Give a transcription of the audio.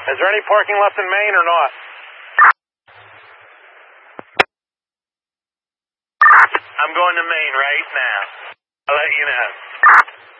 Is there any parking left in Maine or not? I'm going to Maine right now. I'll let you know.